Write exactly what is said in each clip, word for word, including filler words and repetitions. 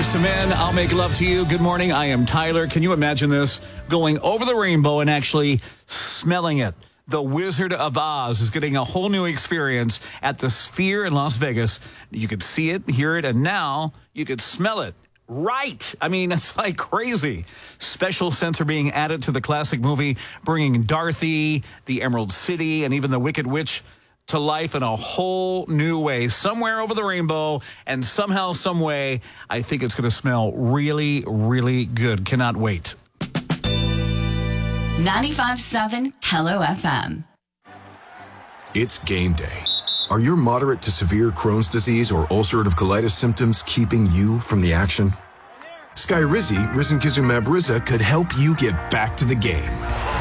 Boyz two Men, I'll Make Love to You. Good morning, I am Tyler. Can you imagine this? Going over the rainbow and actually smelling it. The Wizard of Oz is getting a whole new experience at the Sphere in Las Vegas. You could see it, hear it, and now you could smell it. Right. I mean, it's like crazy. Special scents are being added to the classic movie, bringing Dorothy, the Emerald City, and even the Wicked Witch to life in a whole new way. Somewhere over the rainbow, and somehow, some way, I think it's going to smell really, really good. Cannot wait. ninety-five point seven Hello F M. It's game day. Are your moderate to severe Crohn's disease or ulcerative colitis symptoms keeping you from the action? Skyrizi, risankizumab Riza, could help you get back to the game.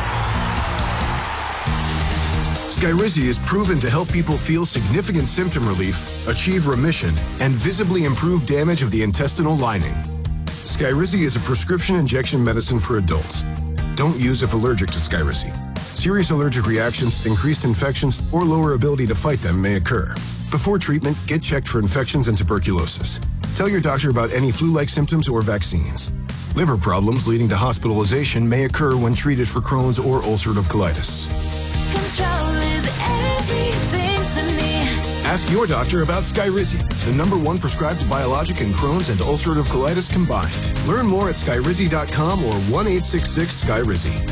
Skyrizi is proven to help people feel significant symptom relief, achieve remission, and visibly improve damage of the intestinal lining. Skyrizi is a prescription injection medicine for adults. Don't use if allergic to Skyrizi. Serious allergic reactions, increased infections, or lower ability to fight them may occur. Before treatment, get checked for infections and tuberculosis. Tell your doctor about any flu-like symptoms or vaccines. Liver problems leading to hospitalization may occur when treated for Crohn's or ulcerative colitis. Control is everything to me. Ask your doctor about Skyrizi, the number one prescribed biologic in Crohn's and ulcerative colitis combined. Learn more at skyrizi dot com or one eight six six Skyrizi.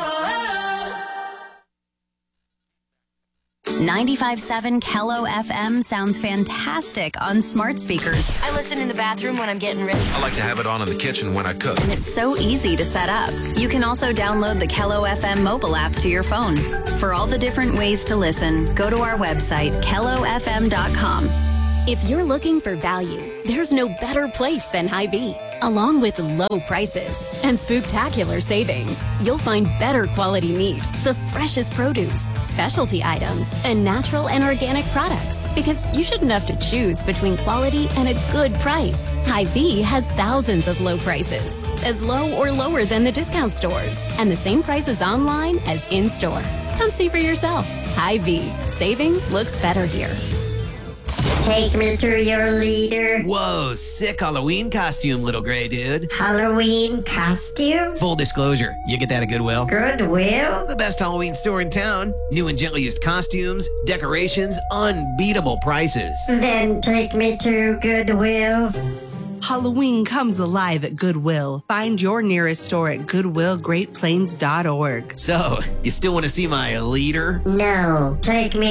ninety-five point seven Hello F M sounds fantastic on smart speakers. I listen in the bathroom when I'm getting ready. I like to have it on in the kitchen when I cook. And it's so easy to set up. You can also download the Kello F M mobile app to your phone. For all the different ways to listen, go to our website, kello f m dot com. If you're looking for value, there's no better place than Hy-Vee. Along with low prices and spooktacular savings, you'll find better quality meat, the freshest produce, specialty items, and natural and organic products. Because you shouldn't have to choose between quality and a good price. Hy-Vee has thousands of low prices, as low or lower than the discount stores, and the same prices online as in-store. Come see for yourself. Hy-Vee. Saving looks better here. Take me to your leader. Whoa, sick Halloween costume, little gray dude. Halloween costume? Full disclosure, you get that at Goodwill. Goodwill? The best Halloween store in town. New and gently used costumes, decorations, unbeatable prices. Then take me to Goodwill. Halloween comes alive at Goodwill. Find your nearest store at goodwill great plains dot org. So, you still want to see my leader? No, take me